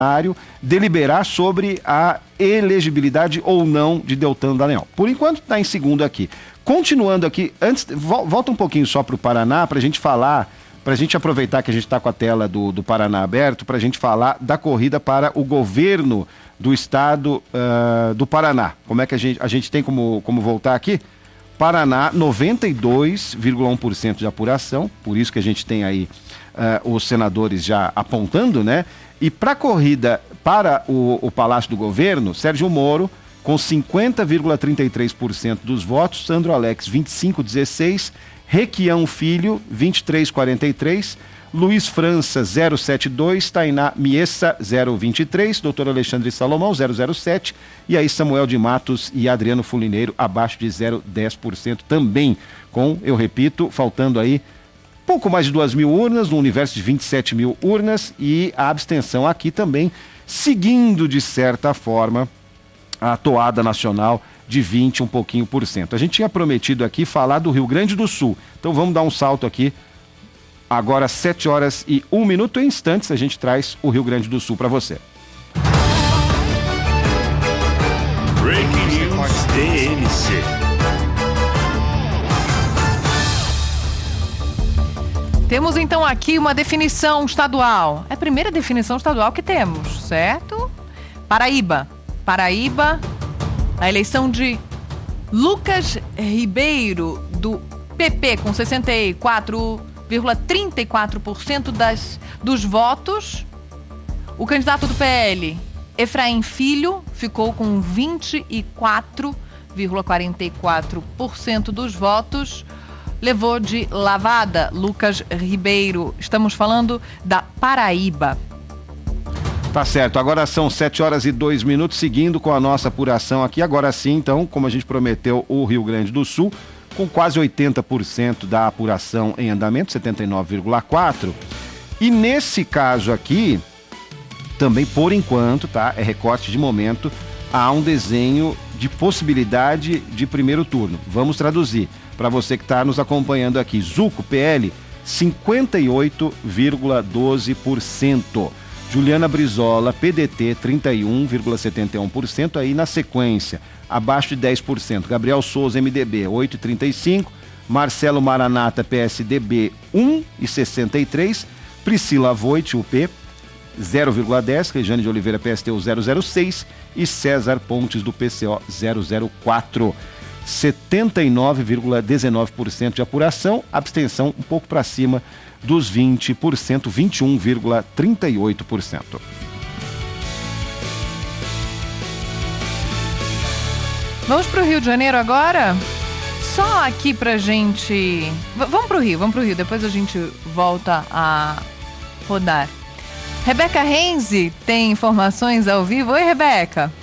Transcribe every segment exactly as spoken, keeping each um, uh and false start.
deliberar sobre a elegibilidade ou não de Deltan Dallagnol. Por enquanto está em segundo aqui. Continuando aqui, antes, volta um pouquinho só para o Paraná, para a gente falar, para a gente aproveitar que a gente está com a tela do, do Paraná aberto, para a gente falar da corrida para o governo do estado uh, do Paraná. Como é que a gente, a gente tem como, como voltar aqui? Paraná, noventa e dois vírgula um por cento de apuração, por isso que a gente tem aí uh, os senadores já apontando, né? E para a corrida para o, o Palácio do Governo, Sérgio Moro, com cinquenta vírgula trinta e três por cento dos votos, Sandro Alex, vinte e cinco vírgula dezesseis por cento, Requião Filho, vinte e três vírgula quarenta e três por cento, Luiz França, zero vírgula setenta e dois por cento, Tainá Miessa, zero vírgula vinte e três por cento, doutor Alexandre Salomão, zero vírgula zero sete por cento, e aí Samuel de Matos e Adriano Fulineiro, abaixo de zero vírgula dez por cento também, com, eu repito, faltando aí pouco mais de duas mil urnas, no universo de vinte e sete mil urnas, e a abstenção aqui também, seguindo de certa forma a toada nacional de vinte, um pouquinho por cento. A gente tinha prometido aqui falar do Rio Grande do Sul, então vamos dar um salto aqui. Agora sete horas e um minuto, em instantes a gente traz o Rio Grande do Sul para você. Breaking News D M C. Temos então aqui uma definição estadual. É a primeira definição estadual que temos, certo? Paraíba. Paraíba, a eleição de Lucas Ribeiro, do P P, com sessenta e quatro vírgula trinta e quatro por cento das, dos votos. O candidato do P L, Efraim Filho, ficou com vinte e quatro vírgula quarenta e quatro por cento dos votos. Levou de lavada Lucas Ribeiro. Estamos falando da Paraíba. Tá certo, agora são sete horas e dois minutos, seguindo com a nossa apuração aqui. Agora sim, então, como a gente prometeu, o Rio Grande do Sul, com quase oitenta por cento da apuração em andamento, setenta e nove vírgula quatro por cento. E nesse caso aqui, também por enquanto, tá? É recorte de momento, há um desenho de possibilidade de primeiro turno. Vamos traduzir para você que está nos acompanhando aqui. Zuco, P L, cinquenta e oito vírgula doze por cento. Juliana Brizola, P D T, trinta e um vírgula setenta e um por cento. Aí na sequência, abaixo de dez por cento. Gabriel Souza, M D B, oito vírgula trinta e cinco por cento. Marcelo Maranata, P S D B, um vírgula sessenta e três por cento. Priscila Voit, U P, zero vírgula dez por cento. Rejane de Oliveira, P S T U, zero vírgula zero seis por cento. E César Pontes, do P C O, zero vírgula zero quatro por cento. setenta e nove vírgula dezenove por cento de apuração, abstenção um pouco para cima dos vinte por cento, vinte e um vírgula trinta e oito por cento. Vamos para o Rio de Janeiro agora? Só aqui pra gente... V- vamos para o Rio, vamos para o Rio, depois a gente volta a rodar. Rebeca Renzi tem informações ao vivo. Oi, Rebeca.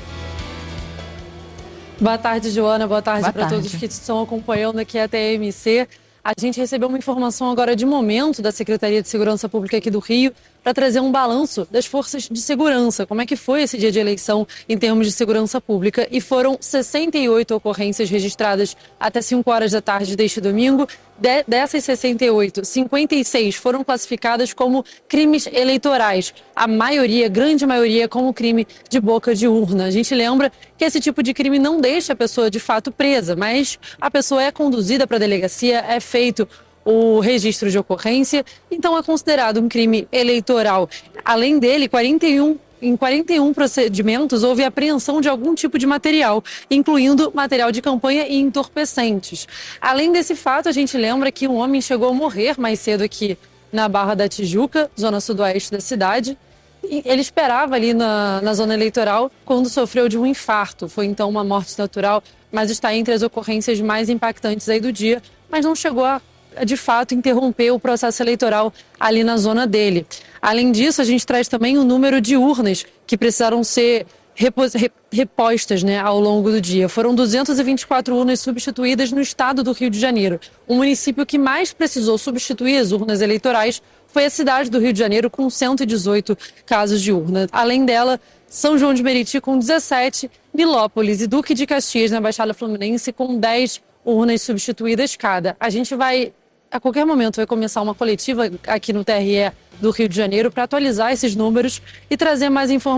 Boa tarde, Joana. Boa tarde para tarde. todos que estão acompanhando aqui a T M C. A gente recebeu uma informação agora de momento da Secretaria de Segurança Pública aqui do Rio para trazer um balanço das forças de segurança. Como é que foi esse dia de eleição em termos de segurança pública? E foram sessenta e oito ocorrências registradas até cinco horas da tarde deste domingo. De, dessas sessenta e oito, cinquenta e seis foram classificadas como crimes eleitorais. A maioria, grande maioria, como crime de boca de urna. A gente lembra que esse tipo de crime não deixa a pessoa de fato presa, mas a pessoa é conduzida para a delegacia, é feito o registro de ocorrência, então é considerado um crime eleitoral. Além dele, quarenta e um Em quarenta e um procedimentos, houve apreensão de algum tipo de material, incluindo material de campanha e entorpecentes. Além desse fato, a gente lembra que um homem chegou a morrer mais cedo aqui na Barra da Tijuca, zona sudoeste da cidade. Ele esperava ali na, na zona eleitoral quando sofreu de um infarto. Foi então uma morte natural, mas está entre as ocorrências mais impactantes aí do dia, mas não chegou a de fato interromper o processo eleitoral ali na zona dele. Além disso, a gente traz também o número de urnas que precisaram ser repos, repostas, né, ao longo do dia. Foram duzentas e vinte e quatro urnas substituídas no estado do Rio de Janeiro. O município que mais precisou substituir as urnas eleitorais foi a cidade do Rio de Janeiro, com cento e dezoito casos de urna. Além dela, São João de Meriti com dezessete, Nilópolis e Duque de Caxias, na Baixada Fluminense, com dez urnas substituídas cada. A gente vai a qualquer momento vai começar uma coletiva aqui no T R E do Rio de Janeiro para atualizar esses números e trazer mais informações